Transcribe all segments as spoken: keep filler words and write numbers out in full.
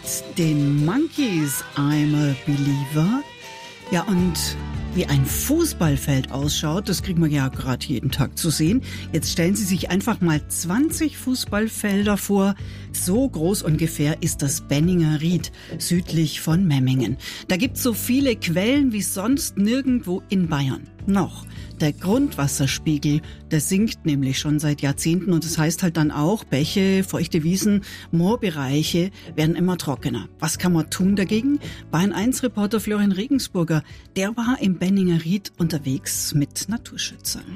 den Monkees, I'm a Believer. Ja, und wie ein Fußballfeld ausschaut, das kriegen wir ja gerade jeden Tag zu sehen. Jetzt stellen Sie sich einfach mal zwanzig Fußballfelder vor. So groß ungefähr ist das Benninger Ried, südlich von Memmingen. Da gibt's so viele Quellen wie sonst nirgendwo in Bayern. Noch. Der Grundwasserspiegel, der sinkt nämlich schon seit Jahrzehnten und das heißt halt dann auch, Bäche, feuchte Wiesen, Moorbereiche werden immer trockener. Was kann man tun dagegen? Bayern eins Reporter Florian Regensburger, der war im Benninger Ried unterwegs mit Naturschützern.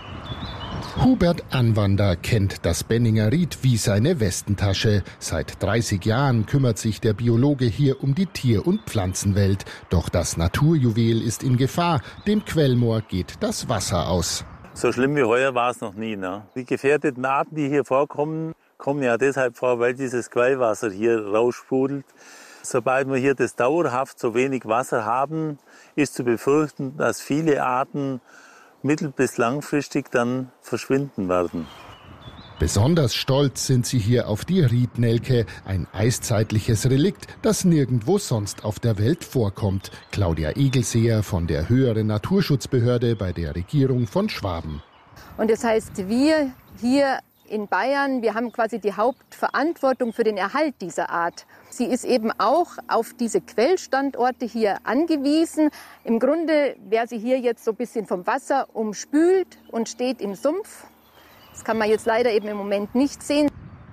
Hubert Anwander kennt das Benninger Ried wie seine Westentasche. Seit dreißig Jahren kümmert sich der Biologe hier um die Tier- und Pflanzenwelt. Doch das Naturjuwel ist in Gefahr. Dem Quellmoor geht das Wasser aus. So schlimm wie heuer war es noch nie. Ne? Die gefährdeten Arten, die hier vorkommen, kommen ja deshalb vor, weil dieses Quellwasser hier raussprudelt. Sobald wir hier das dauerhaft so wenig Wasser haben, ist zu befürchten, dass viele Arten mittel- bis langfristig dann verschwinden werden. Besonders stolz sind sie hier auf die Riednelke, ein eiszeitliches Relikt, das nirgendwo sonst auf der Welt vorkommt. Claudia Egelseher von der Höheren Naturschutzbehörde bei der Regierung von Schwaben. Und das heißt, wir hier in Bayern, wir haben quasi die Hauptverantwortung für den Erhalt dieser Art. Sie ist eben auch auf diese Quellstandorte hier angewiesen. Im Grunde wäre sie hier jetzt so ein bisschen vom Wasser umspült und steht im Sumpf. Das kann man jetzt leider eben im Moment nicht sehen.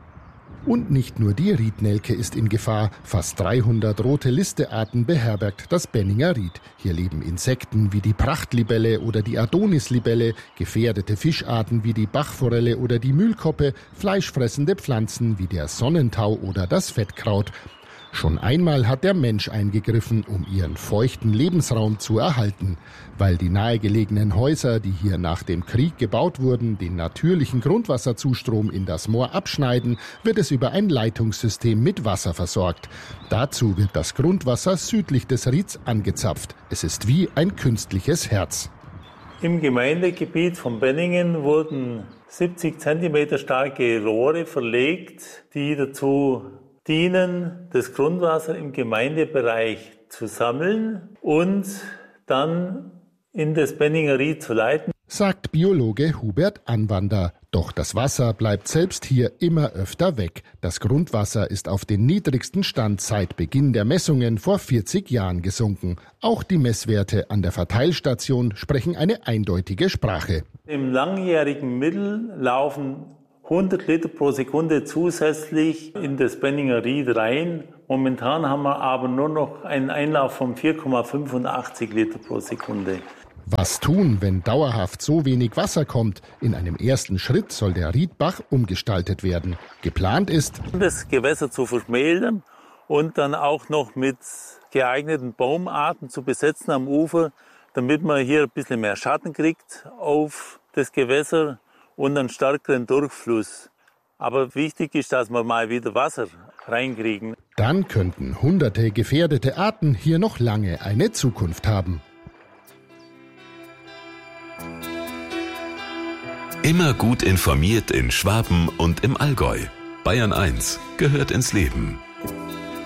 Und nicht nur die Riednelke ist in Gefahr. Fast dreihundert rote Listearten beherbergt das Benninger Ried. Hier leben Insekten wie die Prachtlibelle oder die Adonislibelle, gefährdete Fischarten wie die Bachforelle oder die Mühlkoppe, fleischfressende Pflanzen wie der Sonnentau oder das Fettkraut. Schon einmal hat der Mensch eingegriffen, um ihren feuchten Lebensraum zu erhalten. Weil die nahegelegenen Häuser, die hier nach dem Krieg gebaut wurden, den natürlichen Grundwasserzustrom in das Moor abschneiden, wird es über ein Leitungssystem mit Wasser versorgt. Dazu wird das Grundwasser südlich des Rieds angezapft. Es ist wie ein künstliches Herz. Im Gemeindegebiet von Benningen wurden siebzig Zentimeter starke Rohre verlegt, die dazu dienen, das Grundwasser im Gemeindebereich zu sammeln und dann in das Benninger Ried zu leiten, sagt Biologe Hubert Anwander. Doch das Wasser bleibt selbst hier immer öfter weg. Das Grundwasser ist auf den niedrigsten Stand seit Beginn der Messungen vor vierzig Jahren gesunken. Auch die Messwerte an der Verteilstation sprechen eine eindeutige Sprache. Im langjährigen Mittel laufen hundert Liter pro Sekunde zusätzlich in das Benninger Ried rein. Momentan haben wir aber nur noch einen Einlauf von vier Komma fünfundachtzig Liter pro Sekunde. Was tun, wenn dauerhaft so wenig Wasser kommt? In einem ersten Schritt soll der Riedbach umgestaltet werden. Geplant ist, das Gewässer zu verschmälern und dann auch noch mit geeigneten Baumarten zu besetzen am Ufer, damit man hier ein bisschen mehr Schatten kriegt auf das Gewässer und einen stärkeren Durchfluss. Aber wichtig ist, dass wir mal wieder Wasser reinkriegen. Dann könnten hunderte gefährdete Arten hier noch lange eine Zukunft haben. Immer gut informiert in Schwaben und im Allgäu. Bayern eins gehört ins Leben.